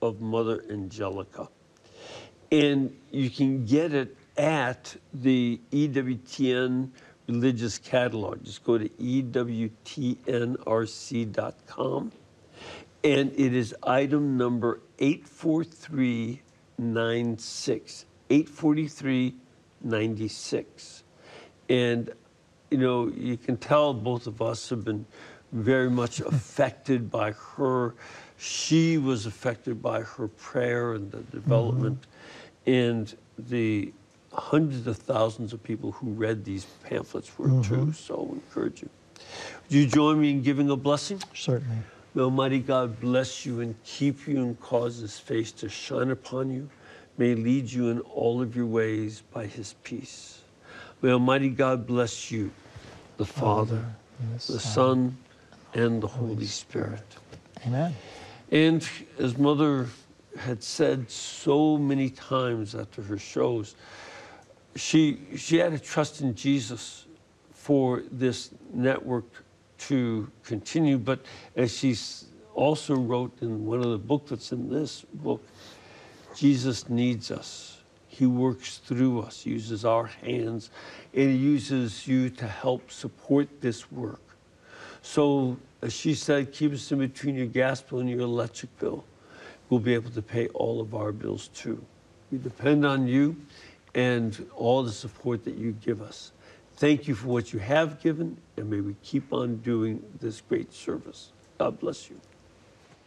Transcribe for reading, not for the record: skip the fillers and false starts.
of Mother Angelica. And you can get it at the EWTN Religious Catalog. Just go to EWTNRC.com. And it is item number 84396. 84396. And, you know, you can tell both of us have been very much affected by her. She was affected by her prayer and the development. And the hundreds of thousands of people who read these pamphlets were too. So I encourage you. Would you join me in giving a blessing? Certainly. May Almighty God bless you and keep you and cause His face to shine upon you. May He lead you in all of your ways by His peace. May Almighty God bless you, the Father, the Son, and the Holy Spirit. Amen. And as Mother had said so many times after her shows, she had to trust in Jesus for this network to continue. But as she also wrote in one of the booklets in this book, Jesus needs us. He works through us, he uses our hands, and He uses you to help support this work. So, as she said, keep us in between your gas bill and your electric bill. We'll be able to pay all of our bills too. We depend on you and all the support that you give us. Thank you for what you have given, and may we keep on doing this great service. God bless you.